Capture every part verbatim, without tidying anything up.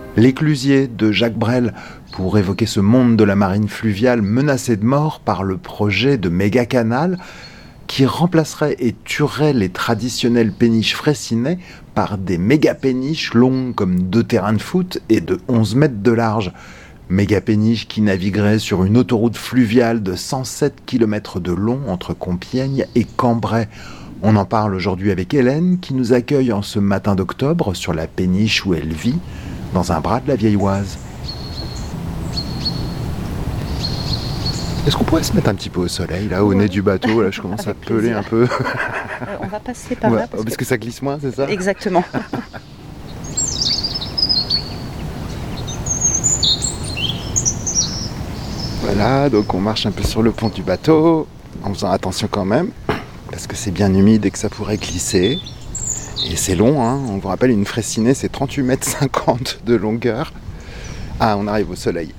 L'éclusier de Jacques Brel, pour évoquer ce monde de la marine fluviale menacé de mort par le projet de méga-canal qui remplacerait et tuerait les traditionnelles péniches fraissinet par des méga-péniches longues comme deux terrains de foot et de onze mètres de large. Méga-péniches qui navigueraient sur une autoroute fluviale de cent sept kilomètres de long entre Compiègne et Cambrai. On en parle aujourd'hui avec Hélène qui nous accueille en ce matin d'octobre sur la péniche où elle vit, dans un bras de la Vieille Oise. Est-ce qu'on pourrait se mettre un petit peu au soleil, là, au ouais. nez du bateau? Là, je commence avec à peler plaisir. Un peu. euh, on va passer par ouais, là. Parce, parce que... que ça glisse moins, c'est ça? Exactement. Voilà, donc on marche un peu sur le pont du bateau, en faisant attention quand même, parce que c'est bien humide et que ça pourrait glisser. Et c'est long, hein. On vous rappelle, une fraissinet, c'est trente-huit mètres cinquante de longueur. Ah, on arrive au soleil.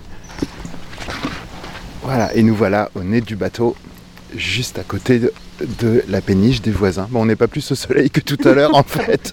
Voilà, et nous voilà au nez du bateau, juste à côté de, de la péniche des voisins. Bon, on n'est pas plus au soleil que tout à l'heure, en fait.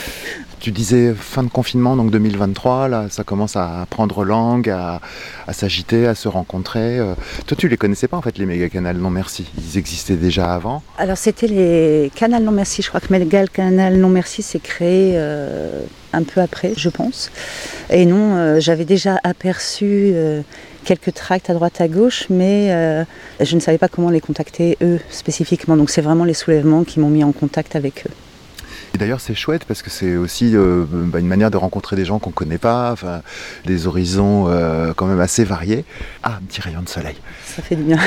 Tu disais fin de confinement, donc deux mille vingt-trois, là, ça commence à prendre langue, à, à s'agiter, à se rencontrer. Euh, toi, tu les connaissais pas, en fait, les méga-canals non merci. Ils existaient déjà avant. Alors, c'était les canals non merci. Je crois que méga-canal non merci s'est créé euh, un peu après, je pense. Et non, euh, j'avais déjà aperçu euh, quelques tracts à droite à gauche, mais euh, je ne savais pas comment les contacter, eux, spécifiquement. Donc, c'est vraiment les soulèvements qui m'ont mis en contact avec eux. Et d'ailleurs, c'est chouette parce que c'est aussi euh, bah, une manière de rencontrer des gens qu'on ne connaît pas, enfin, des horizons euh, quand même assez variés. Ah, un petit rayon de soleil. Ça fait du bien.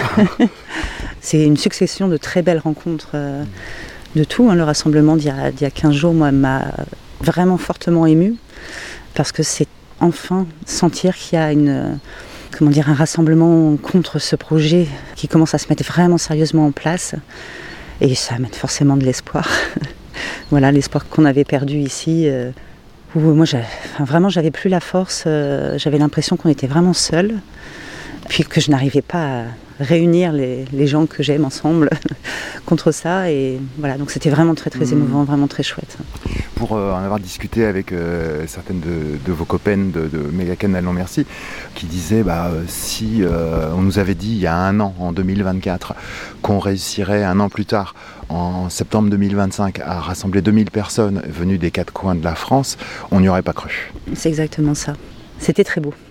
C'est une succession de très belles rencontres euh, de tout. Hein. Le rassemblement d'il y a, d'il y a quinze jours, moi, m'a vraiment fortement émue parce que c'est enfin sentir qu'il y a une, comment dire, un rassemblement contre ce projet qui commence à se mettre vraiment sérieusement en place. Et ça amène forcément de l'espoir. Voilà, l'espoir qu'on avait perdu ici, euh, où moi, j'avais, enfin, vraiment, j'avais plus la force, euh, j'avais l'impression qu'on était vraiment seuls, puis que je n'arrivais pas à réunir les, les gens que j'aime ensemble contre ça, et voilà, donc c'était vraiment très très émouvant, vraiment très chouette. Pour euh, en avoir discuté avec euh, certaines de, de vos copaines de, de méga-canal non merci, qui disaient bah, euh, si euh, on nous avait dit il y a un an, en deux mille vingt-quatre, qu'on réussirait un an plus tard, en septembre deux mille vingt-cinq, à rassembler deux mille personnes venues des quatre coins de la France, on n'y aurait pas cru. C'est exactement ça. C'était très beau.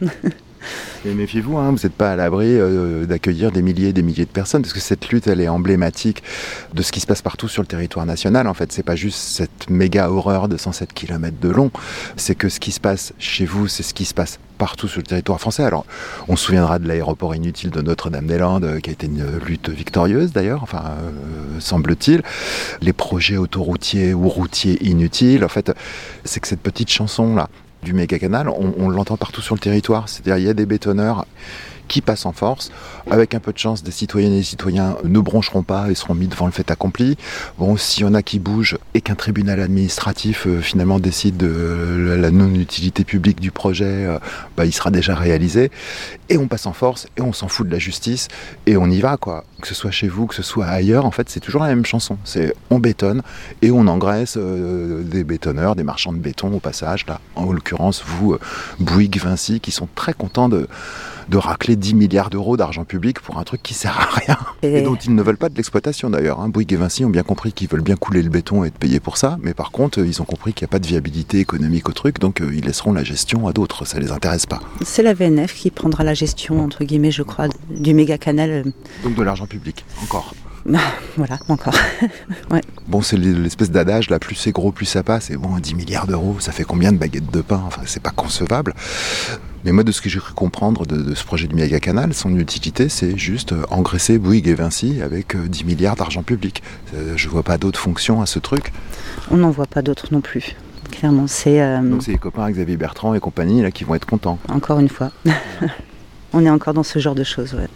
Et méfiez-vous, hein, vous n'êtes pas à l'abri euh, d'accueillir des milliers et des milliers de personnes, parce que cette lutte, elle est emblématique de ce qui se passe partout sur le territoire national. En fait, c'est pas juste cette méga horreur de cent sept kilomètres de long, c'est que ce qui se passe chez vous, c'est ce qui se passe partout sur le territoire français. Alors, on se souviendra de l'aéroport inutile de Notre-Dame-des-Landes, euh, qui a été une lutte victorieuse d'ailleurs, enfin, euh, semble-t-il. Les projets autoroutiers ou routiers inutiles, en fait, c'est que cette petite chanson-là, du méga-canal, on, on l'entend partout sur le territoire. C'est-à-dire il y a des bétonneurs qui passent en force. Avec un peu de chance, des citoyennes et des citoyens ne broncheront pas et seront mis devant le fait accompli. Bon, s'il y en a qui bougent et qu'un tribunal administratif euh, finalement décide de euh, la non-utilité publique du projet, euh, bah, il sera déjà réalisé. Et on passe en force et on s'en fout de la justice et on y va, quoi. Que ce soit chez vous, que ce soit ailleurs, en fait, c'est toujours la même chanson. C'est on bétonne et on engraisse euh, des bétonneurs, des marchands de béton au passage, là. En l'occurrence, vous, euh, Bouygues, Vinci, qui sont très contents de de racler dix milliards d'euros d'argent public pour un truc qui sert à rien et, et dont ils ne veulent pas de l'exploitation d'ailleurs. Hein. Bouygues et Vinci ont bien compris qu'ils veulent bien couler le béton et être payés pour ça, mais par contre ils ont compris qu'il n'y a pas de viabilité économique au truc, donc euh, ils laisseront la gestion à d'autres, ça les intéresse pas. C'est la V N F qui prendra la gestion, entre guillemets, je crois, du méga-canal. Donc de l'argent public, encore. Voilà, encore. Ouais. Bon, c'est l'espèce d'adage, là, plus c'est gros, plus ça passe. Et bon, dix milliards d'euros, ça fait combien de baguettes de pain? Enfin, c'est pas concevable. Mais moi, de ce que j'ai cru comprendre de, de ce projet du méga-canal, son utilité, c'est juste euh, engraisser Bouygues et Vinci avec euh, dix milliards d'argent public. Euh, je vois pas d'autres fonctions à ce truc. On n'en voit pas d'autres non plus. Clairement, c'est... Euh... Donc c'est les copains Xavier Bertrand et compagnie là, qui vont être contents. Encore une fois. On est encore dans ce genre de choses, ouais.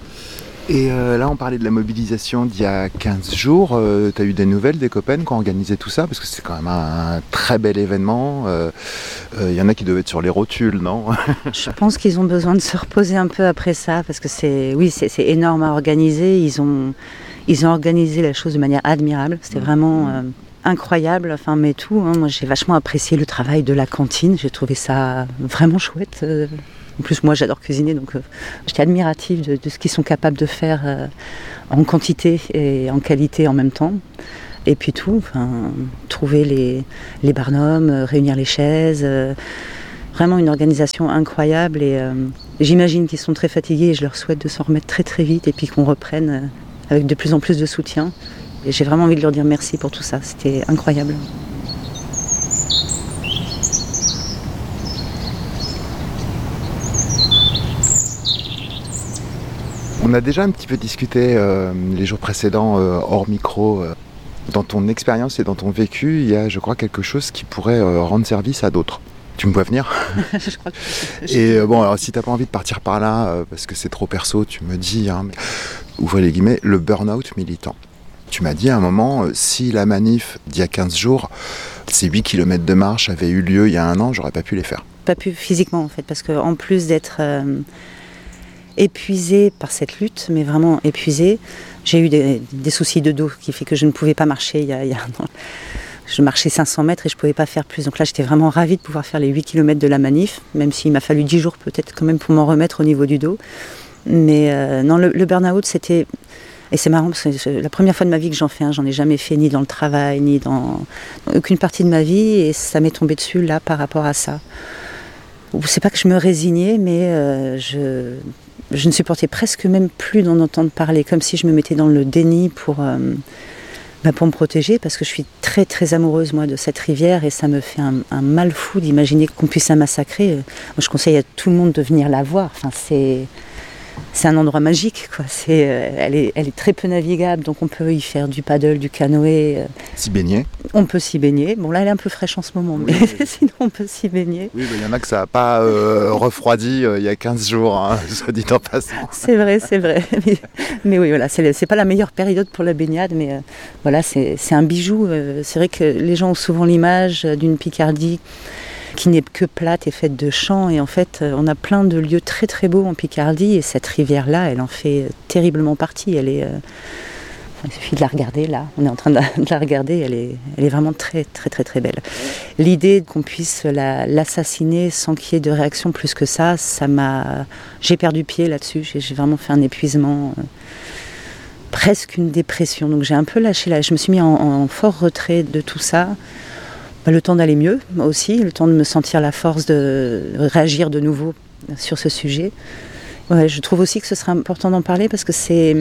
Et euh, là, on parlait de la mobilisation d'il y a quinze jours. Euh, tu as eu des nouvelles des copains qui ont organisé tout ça? Parce que c'est quand même un, un très bel événement. Il euh, euh, y en a qui devaient être sur les rotules, non? Je pense qu'ils ont besoin de se reposer un peu après ça. Parce que c'est, oui, c'est, c'est énorme à organiser. Ils ont, ils ont organisé la chose de manière admirable. C'était mmh. vraiment euh, incroyable, enfin, mais tout. Hein. Moi, j'ai vachement apprécié le travail de la cantine. J'ai trouvé ça vraiment chouette. Euh, en plus, moi, j'adore cuisiner, donc euh, j'étais admirative de, de ce qu'ils sont capables de faire euh, en quantité et en qualité en même temps. Et puis tout, enfin, trouver les, les barnums, euh, réunir les chaises, euh, vraiment une organisation incroyable. Et euh, j'imagine qu'ils sont très fatigués et je leur souhaite de s'en remettre très très vite et puis qu'on reprenne euh, avec de plus en plus de soutien. Et j'ai vraiment envie de leur dire merci pour tout ça, c'était incroyable. On a déjà un petit peu discuté euh, les jours précédents euh, hors micro. Euh, dans ton expérience et dans ton vécu, il y a, je crois, quelque chose qui pourrait euh, rendre service à d'autres. Tu me vois venir? Je crois que je... Et euh, bon, alors si t'as pas envie de partir par là, euh, parce que c'est trop perso, tu me dis, hein, mais, ouvrez les guillemets, le burn-out militant. Tu m'as dit à un moment, euh, si la manif d'il y a quinze jours, ces huit kilomètres de marche avaient eu lieu il y a un an, j'aurais pas pu les faire. Pas pu physiquement en fait, parce qu'en plus d'être euh, épuisée par cette lutte, mais vraiment épuisée, j'ai eu des, des soucis de dos qui fait que je ne pouvais pas marcher il y a, il y a un an. Je marchais cinq cents mètres et je ne pouvais pas faire plus. Donc là, j'étais vraiment ravie de pouvoir faire les huit kilomètres de la manif, même s'il m'a fallu dix jours peut-être quand même pour m'en remettre au niveau du dos. Mais euh, non, le, le burn-out, c'était... Et c'est marrant parce que c'est la première fois de ma vie que j'en fais un. J'en ai jamais fait ni dans le travail, ni dans, dans aucune partie de ma vie. Et ça m'est tombé dessus là par rapport à ça. C'est pas que je me résignais, mais euh, je... je ne supportais presque même plus d'en entendre parler, comme si je me mettais dans le déni pour, euh, bah pour me protéger, parce que je suis très très amoureuse moi de cette rivière et ça me fait un, un mal fou d'imaginer qu'on puisse la massacrer. Moi je conseille à tout le monde de venir la voir, enfin, c'est, c'est un endroit magique, quoi. C'est, euh, elle, est, elle est très peu navigable, donc on peut y faire du paddle, du canoë. Euh, s'y baigner. On peut s'y baigner. Bon là elle est un peu fraîche en ce moment, mais oui, oui. Sinon on peut s'y baigner. Oui, il y en a que ça n'a pas euh, refroidi euh, il y a quinze jours, hein, soit dit en passant. C'est vrai, c'est vrai. Mais, mais oui, voilà, c'est, c'est pas la meilleure période pour la baignade, mais euh, voilà, c'est, c'est un bijou. Euh, c'est vrai que les gens ont souvent l'image d'une Picardie qui n'est que plate et faite de champs. Et en fait, on a plein de lieux très très beaux en Picardie. Et cette rivière-là, elle en fait terriblement partie. Elle est, euh, il suffit de la regarder là. On est en train de la, de la regarder. Elle est, elle est vraiment très très très très belle. L'idée qu'on puisse la, l'assassiner sans qu'il y ait de réaction plus que ça, ça m'a... J'ai perdu pied là-dessus. J'ai, j'ai vraiment fait un épuisement... Euh, presque une dépression. Donc j'ai un peu lâché là. Je me suis mis en, en fort retrait de tout ça. Le temps d'aller mieux aussi, le temps de me sentir la force de réagir de nouveau sur ce sujet. Ouais, je trouve aussi que ce serait important d'en parler parce que c'est,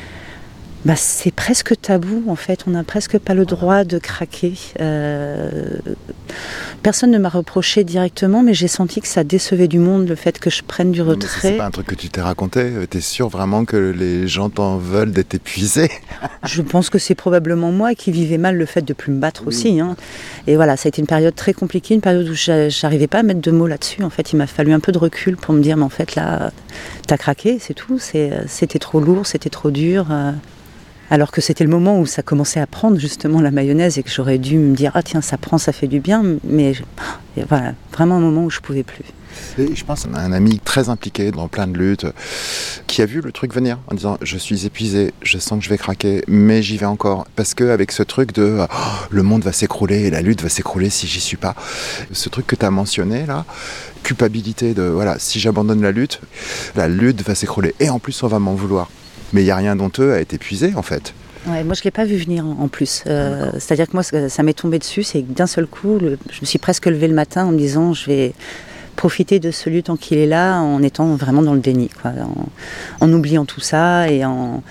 bah, c'est presque tabou en fait. On n'a presque pas le droit de craquer. Euh, personne ne m'a reproché directement, mais j'ai senti que ça décevait du monde le fait que je prenne du retrait. Non, mais c'est pas un truc que tu t'es raconté. T'es sûr vraiment que les gens t'en veulent d'être épuisé? Je pense que c'est probablement moi qui vivais mal le fait de plus me battre oui. aussi. Hein. Et voilà, ça a été une période très compliquée, une période où j'arrivais pas à mettre de mots là-dessus. En fait, il m'a fallu un peu de recul pour me dire, mais en fait là, t'as craqué, c'est tout. C'est, c'était trop lourd, c'était trop dur. Euh, alors que c'était le moment où ça commençait à prendre justement la mayonnaise et que j'aurais dû me dire, ah tiens, ça prend, ça fait du bien. Mais et voilà, vraiment un moment où je pouvais plus. Et je pense à un ami très impliqué dans plein de luttes qui a vu le truc venir en disant je suis épuisé, je sens que je vais craquer, mais j'y vais encore. Parce qu'avec ce truc de oh, le monde va s'écrouler et la lutte va s'écrouler si j'y suis pas. Ce truc que tu as mentionné là, culpabilité de voilà, si j'abandonne la lutte, la lutte va s'écrouler et en plus on va m'en vouloir. Mais il n'y a rien d'honteux à être épuisé en fait. Ouais, moi je ne l'ai pas vu venir en plus. Euh, c'est-à-dire que moi ça, ça m'est tombé dessus, c'est que d'un seul coup, le, je me suis presque levée le matin en me disant je vais profiter de ce lieu tant qu'il est là en étant vraiment dans le déni, quoi, en, en oubliant tout ça et en...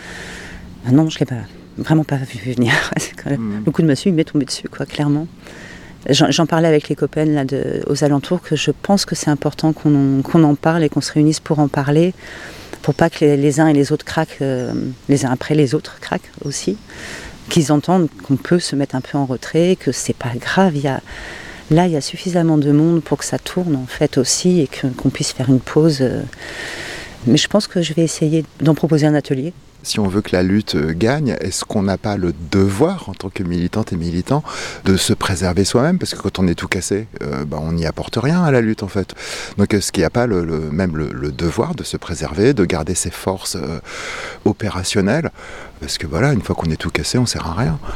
Ah non, je ne l'ai pas, vraiment pas vu venir. Quand même, mmh. Le coup de massue, il m'est tombé dessus, quoi, clairement. J'en, j'en parlais avec les copains là, de, aux alentours que je pense que c'est important qu'on, qu'on en parle et qu'on se réunisse pour en parler, pour pas que les, les uns et les autres craquent, euh, les uns après les autres craquent aussi, qu'ils entendent qu'on peut se mettre un peu en retrait, que c'est pas grave, il y a... Là, il y a suffisamment de monde pour que ça tourne, en fait, aussi, et que, qu'on puisse faire une pause. Mais je pense que je vais essayer d'en proposer un atelier. Si on veut que la lutte gagne, est-ce qu'on n'a pas le devoir, en tant que militante et militant, de se préserver soi-même? Parce que quand on est tout cassé, euh, bah, on n'y apporte rien à la lutte, en fait. Donc, est-ce qu'il n'y a pas le, le, même le, le devoir de se préserver, de garder ses forces euh, opérationnelles? Parce que voilà, une fois qu'on est tout cassé, on ne sert à rien.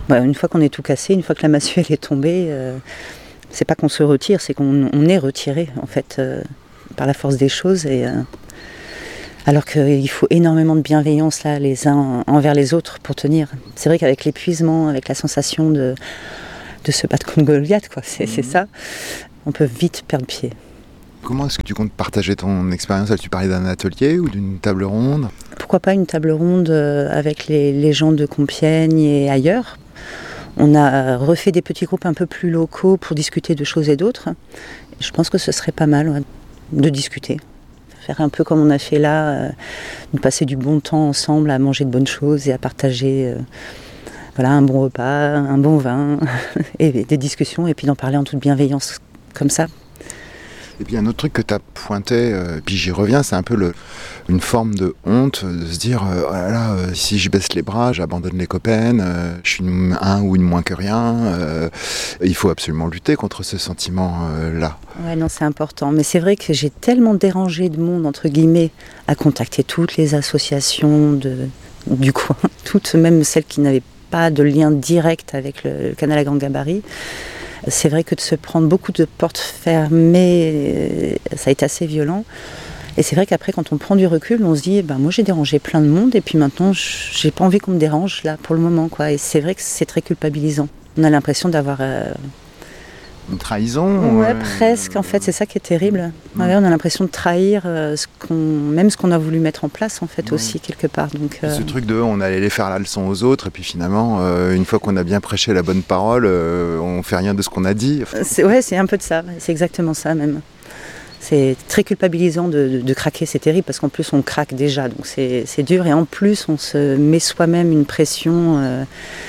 Bah, une fois qu'on est tout cassé, une fois que la massue elle est tombée, euh, c'est pas qu'on se retire, c'est qu'on on est retiré en fait euh, par la force des choses. Et, euh, alors qu'il faut énormément de bienveillance là, les uns envers les autres pour tenir. C'est vrai qu'avec l'épuisement, avec la sensation de, de se battre contre Goliath, quoi, c'est, mmh. c'est ça, on peut vite perdre pied. Comment est-ce que tu comptes partager ton expérience? Tu parlais d'un atelier ou d'une table ronde? Pourquoi pas une table ronde avec les, les gens de Compiègne et ailleurs. On a refait des petits groupes un peu plus locaux pour discuter de choses et d'autres. Je pense que ce serait pas mal ouais, de discuter. Faire un peu comme on a fait là, euh, de passer du bon temps ensemble à manger de bonnes choses et à partager euh, voilà, un bon repas, un bon vin, et des discussions, et puis d'en parler en toute bienveillance comme ça. Et puis un autre truc que tu as pointé, euh, puis j'y reviens, c'est un peu le, une forme de honte, de se dire, euh, oh là là, euh, si je baisse les bras, j'abandonne les copains, euh, je suis une, un ou une moins que rien. Euh, il faut absolument lutter contre ce sentiment-là. Euh, ouais, non, c'est important. Mais c'est vrai que j'ai tellement dérangé de monde, entre guillemets, à contacter toutes les associations de, du coin, toutes, même celles qui n'avaient pas de lien direct avec le, le canal à grand gabarit. C'est vrai que de se prendre beaucoup de portes fermées, ça a été assez violent. Et c'est vrai qu'après, quand on prend du recul, on se dit, ben, moi j'ai dérangé plein de monde, et puis maintenant, j'ai pas envie qu'on me dérange là pour le moment, quoi. Et c'est vrai que c'est très culpabilisant. On a l'impression d'avoir... Euh... Une trahison? Ouais, euh... presque, en fait, c'est ça qui est terrible. Mmh. Ouais, on a l'impression de trahir euh, ce qu'on, même ce qu'on a voulu mettre en place, en fait, mmh. aussi, quelque part. Donc, euh... Ce truc de, on allait aller faire la leçon aux autres, et puis finalement, euh, une fois qu'on a bien prêché la bonne parole, euh, on fait rien de ce qu'on a dit. Enfin... C'est, ouais, c'est un peu de ça, c'est exactement ça, même. C'est très culpabilisant de, de, de craquer, c'est terrible, parce qu'en plus, on craque déjà, donc c'est, c'est dur, et en plus, on se met soi-même une pression... Euh,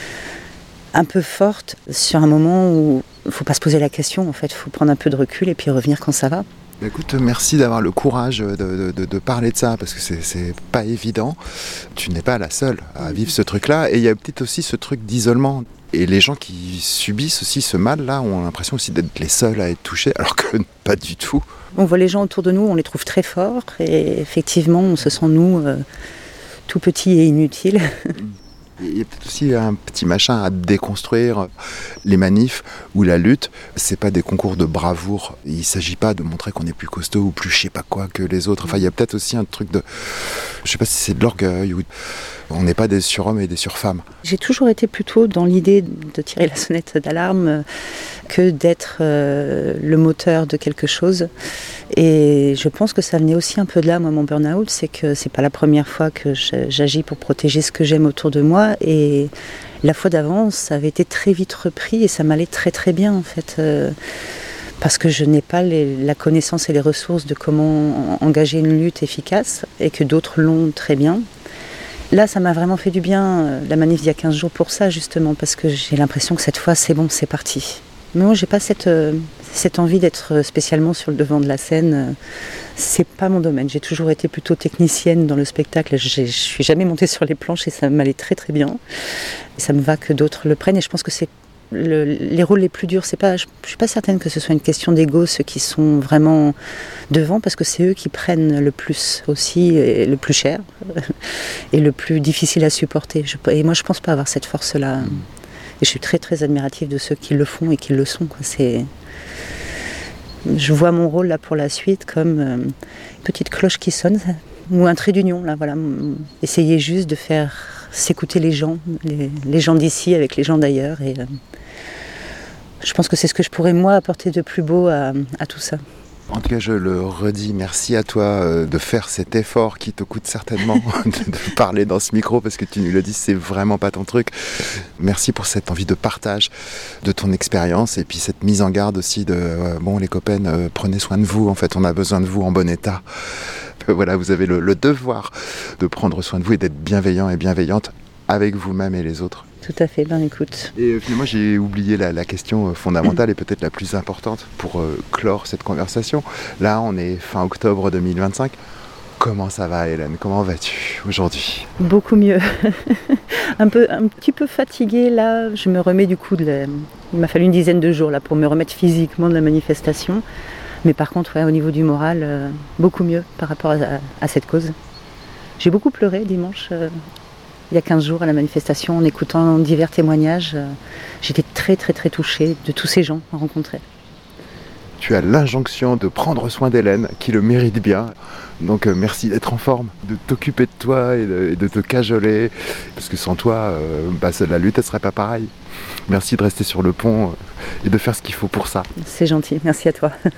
un peu forte sur un moment où il ne faut pas se poser la question, en fait, il faut prendre un peu de recul et puis revenir quand ça va. Écoute, merci d'avoir le courage de, de, de, de parler de ça, parce que c'est, c'est pas évident. Tu n'es pas la seule à vivre ce truc-là, et il y a peut-être aussi ce truc d'isolement. Et les gens qui subissent aussi ce mal-là ont l'impression aussi d'être les seuls à être touchés, alors que pas du tout. On voit les gens autour de nous, on les trouve très forts, et effectivement, on se sent, nous, euh, tout petits et inutiles. Il y a peut-être aussi un petit machin à déconstruire. Les manifs ou la lutte, c'est pas des concours de bravoure. Il s'agit pas de montrer qu'on est plus costaud ou plus je sais pas quoi que les autres. Enfin, il y a peut-être aussi un truc de... Je sais pas si c'est de l'orgueil ou... On n'est pas des surhommes et des surfemmes. J'ai toujours été plutôt dans l'idée de tirer la sonnette d'alarme que d'être euh, le moteur de quelque chose. Et je pense que ça venait aussi un peu de là, moi, mon burn-out, c'est que c'est pas la première fois que j'agis pour protéger ce que j'aime autour de moi. Et la fois d'avant, ça avait été très vite repris et ça m'allait très très bien, en fait. Euh, parce que je n'ai pas les, la connaissance et les ressources de comment engager une lutte efficace et que d'autres l'ont très bien. Là, ça m'a vraiment fait du bien, la manif d'il y a quinze jours, pour ça, justement, parce que j'ai l'impression que cette fois, c'est bon, c'est parti. Mais moi, j'ai pas cette, euh, cette envie d'être spécialement sur le devant de la scène. C'est pas mon domaine. J'ai toujours été plutôt technicienne dans le spectacle. Je suis jamais montée sur les planches et ça m'allait très très bien. Et ça me va que d'autres le prennent. Et je pense que c'est le, les rôles les plus durs. C'est pas, je ne suis pas certaine que ce soit une question d'ego, ceux qui sont vraiment devant, parce que c'est eux qui prennent le plus aussi, et le plus cher et le plus difficile à supporter. Je, et moi, je pense pas avoir cette force-là. Et je suis très très admirative de ceux qui le font et qui le sont, quoi. C'est... Je vois mon rôle là pour la suite comme euh, une petite cloche qui sonne, ou un trait d'union, là, voilà. Essayer juste de faire s'écouter les gens, les, les gens d'ici avec les gens d'ailleurs. Et euh, je pense que c'est ce que je pourrais moi apporter de plus beau à, à tout ça. En tout cas, je le redis, merci à toi euh, de faire cet effort qui te coûte certainement de, de parler dans ce micro, parce que tu nous le dis, c'est vraiment pas ton truc. Merci pour cette envie de partage de ton expérience, et puis cette mise en garde aussi de euh, bon, les copains, euh, prenez soin de vous, en fait, on a besoin de vous en bon état. Euh, voilà, vous avez le, le devoir de prendre soin de vous et d'être bienveillant et bienveillante avec vous-même et les autres. Tout à fait, ben écoute. Et euh, finalement, j'ai oublié la, la question fondamentale et peut-être la plus importante pour euh, clore cette conversation. Là, on est fin octobre deux mille vingt-cinq. Comment ça va, Hélène? Comment vas-tu aujourd'hui? Beaucoup mieux. un, peu, un petit peu fatiguée, là. Je me remets du coup de la... Il m'a fallu une dizaine de jours là, pour me remettre physiquement de la manifestation. Mais par contre, ouais, au niveau du moral, euh, beaucoup mieux par rapport à, à cette cause. J'ai beaucoup pleuré dimanche. Euh... il y a quinze jours à la manifestation, en écoutant divers témoignages. Euh, j'étais très très très touchée de tous ces gens rencontrés. Tu as l'injonction de prendre soin d'Hélène, qui le mérite bien. Donc euh, merci d'être en forme, de t'occuper de toi et de, et de te cajoler. Parce que sans toi, euh, bah, la lutte, elle serait pas pareille. Merci de rester sur le pont euh, et de faire ce qu'il faut pour ça. C'est gentil, merci à toi.